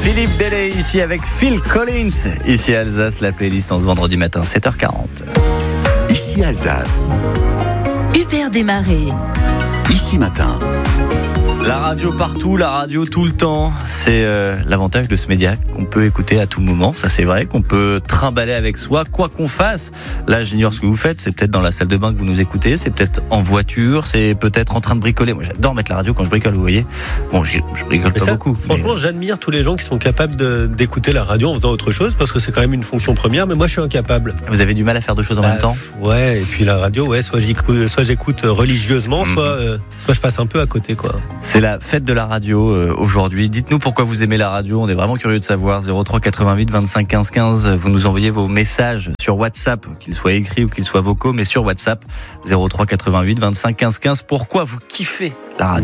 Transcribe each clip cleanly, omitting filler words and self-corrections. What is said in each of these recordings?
Philippe Bellet ici avec Phil Collins. Ici à Alsace, la playlist en ce vendredi matin, 7h40. Ici Alsace. Hubert Desmarais. Ici matin. La radio partout, la radio tout le temps, c'est l'avantage de ce média qu'on peut écouter à tout moment, ça c'est vrai, qu'on peut trimballer avec soi, quoi qu'on fasse. Là j'ignore ce que vous faites, c'est peut-être dans la salle de bain que vous nous écoutez, c'est peut-être en voiture, c'est peut-être en train de bricoler. Moi j'adore mettre la radio quand je bricole, vous voyez. Bon, je bricole pas beaucoup. Franchement, j'admire tous les gens qui sont capables d'écouter la radio en faisant autre chose, parce que c'est quand même une fonction première, mais moi je suis incapable. Vous avez du mal à faire deux choses en même temps ? Ouais, et puis la radio, soit j'écoute religieusement, soit je passe un peu à côté, quoi. C'est la fête de la radio aujourd'hui. Dites-nous pourquoi vous aimez la radio. On est vraiment curieux de savoir. 03 88 25 15 15. Vous nous envoyez vos messages sur WhatsApp, qu'ils soient écrits ou qu'ils soient vocaux, mais sur WhatsApp 03 88 25 15 15. Pourquoi vous kiffez la radio ?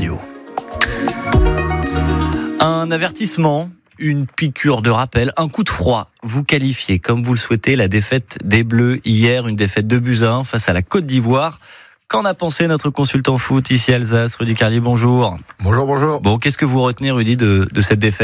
Un avertissement, une piqûre de rappel, un coup de froid. Vous qualifiez, comme vous le souhaitez, la défaite des Bleus hier, une défaite de buts à 1 face à la Côte d'Ivoire. Qu'en a pensé notre consultant foot ici à Alsace, Rudy Carlier, bonjour. Bonjour. Bon, qu'est-ce que vous retenez, Rudy, de cette défaite ?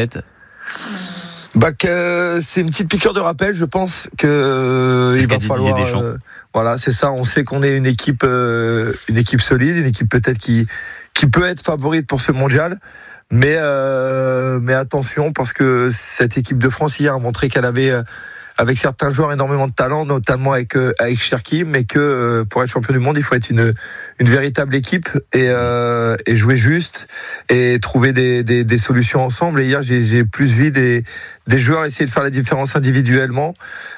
C'est une petite piqûre de rappel, je pense que c'est il ce qu'a va dit falloir. Didier Deschamps. Voilà, c'est ça. On sait qu'on est une équipe solide, une équipe peut-être qui peut être favorite pour ce mondial. Mais attention, parce que cette équipe de France hier a montré qu'elle avait avec certains joueurs énormément de talent, notamment avec Cherki, mais que pour être champion du monde, il faut être une véritable équipe et jouer juste et trouver des solutions ensemble. Et hier, j'ai plus vu des joueurs essayer de faire la différence individuellement.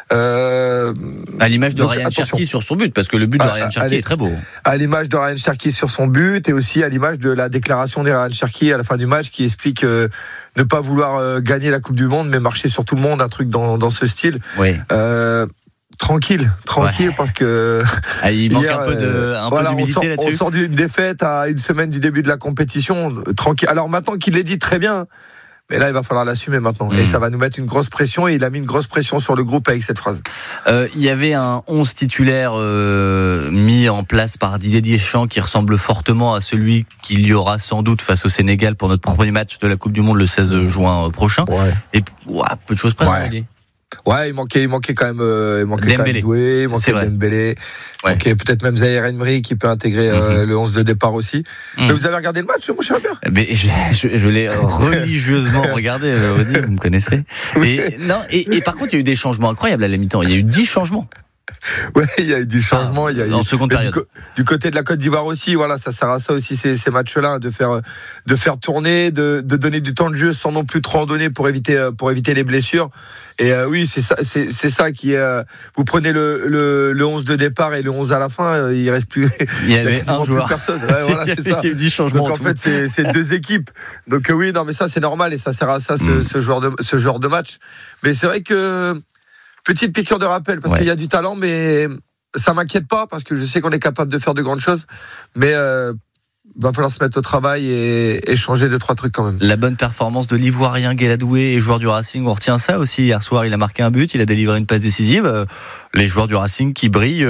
À l'image de Ryan Cherki sur son but, parce que le but de Ryan Cherki est très beau. À l'image de Ryan Cherki sur son but, et aussi à l'image de la déclaration de Ryan Cherki à la fin du match, qui explique ne pas vouloir gagner la Coupe du Monde, mais marcher sur tout le monde, un truc dans ce style. Oui. Tranquille, ouais. Parce que il manque hier, un peu d'humilité là-dessus. On sort d'une défaite à une semaine du début de la compétition, tranquille. Alors maintenant qu'il l'ait dit, très bien. Mais là, il va falloir l'assumer maintenant. Et ça va nous mettre une grosse pression. Et il a mis une grosse pression sur le groupe avec cette phrase. Il y avait un 11 titulaire mis en place par Didier Deschamps qui ressemble fortement à celui qu'il y aura sans doute face au Sénégal pour notre premier match de la Coupe du Monde le 16 juin prochain. Ouais. Et peu de choses près, on dit. Ouais, il manquait quand même Doué, il manquait Dembélé, il manquait peut-être même Zaïre Emery qui peut intégrer le 11 de départ aussi. Mais vous avez regardé le match, mon cher Albert ? Mais je l'ai religieusement regardé, vous me connaissez. Et par contre, il y a eu des changements incroyables à la mi-temps. Il y a eu 10 changements. Ouais, il y a eu du changement. En seconde période. Du côté de la Côte d'Ivoire aussi, voilà, ça sert à ça aussi ces matchs-là, de faire tourner, de donner du temps de jeu sans non plus trop en donner pour éviter les blessures. Et oui, c'est ça qui est. Vous prenez le 11 de départ et le 11 à la fin, il reste plus. Il y avait un joueur. Plus personne. Ouais, voilà, c'est ça. Il y a eu 10 changements. Donc en fait, c'est deux équipes. Donc oui, non, mais ça c'est normal et ça sert à ça ce genre de match. Mais c'est vrai que petite piqûre de rappel parce qu'il y a du talent, mais ça m'inquiète pas parce que je sais qu'on est capable de faire de grandes choses. Mais va falloir se mettre au travail et changer 2-3 trucs quand même. La bonne performance de l'Ivoirien Gueladoué et joueur du Racing, on retient ça aussi. Hier soir, il a marqué un but, il a délivré une passe décisive. Les joueurs du Racing qui brillent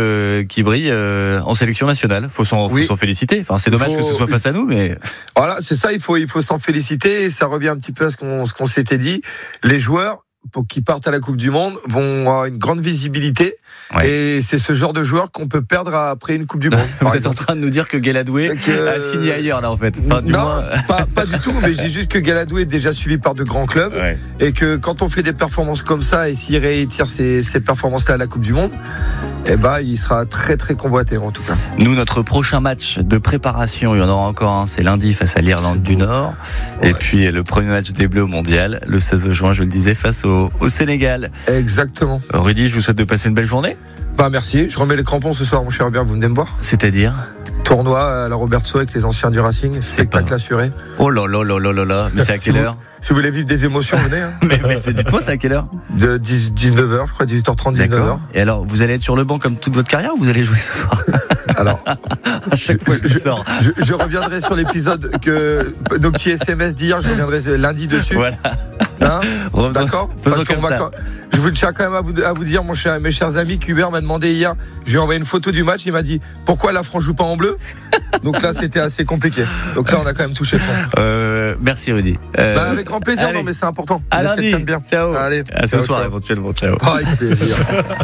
en sélection nationale. Faut s'en féliciter. Enfin, c'est dommage que ce soit face à nous, mais voilà, c'est ça. Il faut s'en féliciter. Et ça revient un petit peu à ce qu'on s'était dit. Les joueurs, pour qu'ils partent à la Coupe du Monde, vont avoir une grande visibilité. Ouais. Et c'est ce genre de joueur qu'on peut perdre après une Coupe du Monde. Vous êtes en train de nous dire que Gueladoué a signé ailleurs, là, en fait. Enfin, pas du tout, mais j'ai juste que Gueladoué est déjà suivi par de grands clubs. Ouais. Et que quand on fait des performances comme ça, et s'il réitère ces performances-là à la Coupe du Monde, il sera très très convoité en tout cas. Nous, notre prochain match de préparation, il y en aura encore un, c'est lundi face à l'Irlande du Nord. Ouais. Et puis le premier match des Bleus au Mondial, le 16 juin, je le disais, face au Sénégal. Exactement. Rudy, je vous souhaite de passer une belle journée. Merci, je remets les crampons ce soir, mon cher Hubert, vous venez me voir. C'est-à-dire ? Tournoi à la Robertso avec les anciens du Racing, spectacle assuré. Oh là là là là là là, mais c'est à quelle heure ? Si vous voulez vivre des émotions, venez. Hein. mais dites-moi, c'est à quelle heure ? De 19h, je crois, 18h30, 19h. Et alors, vous allez être sur le banc comme toute votre carrière ou vous allez jouer ce soir ? Alors, à chaque fois je sors. Je reviendrai sur l'épisode nos petits SMS d'hier, je reviendrai lundi dessus. Voilà. Hein, d'accord. Parce qu'on va, je vous tiens quand même à vous dire, mes chers amis, qu'Hubert m'a demandé hier, je lui ai envoyé une photo du match, il m'a dit pourquoi la France joue pas en bleu. Donc là, c'était assez compliqué. Donc là, on a quand même touché le fond. Merci Rudy. Avec grand plaisir, allez. non mais c'est important. À lundi. Bien. Ciao. Allez. À ce Ciao, soir ciao. éventuellement. Ciao. Avec plaisir.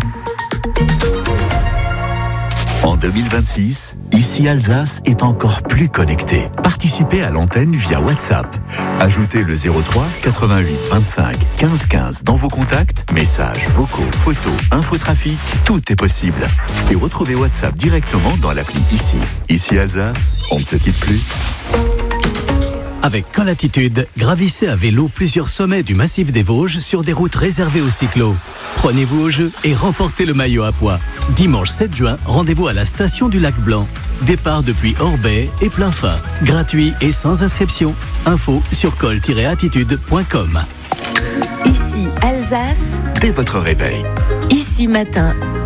En 2026, Ici Alsace est encore plus connecté. Participez à l'antenne via WhatsApp. Ajoutez le 03 88 25 15 15 dans vos contacts, messages, vocaux, photos, infotrafic, tout est possible. Et retrouvez WhatsApp directement dans l'appli Ici. Ici Alsace, on ne se quitte plus. Avec Colatitude, gravissez à vélo plusieurs sommets du massif des Vosges sur des routes réservées aux cyclos. Prenez-vous au jeu et remportez le maillot à pois. Dimanche 7 juin, rendez-vous à la station du Lac Blanc. Départ depuis Orbey et plein fin. Gratuit et sans inscription. Info sur col-attitude.com. Ici Alsace, Dès votre réveil. ici matin.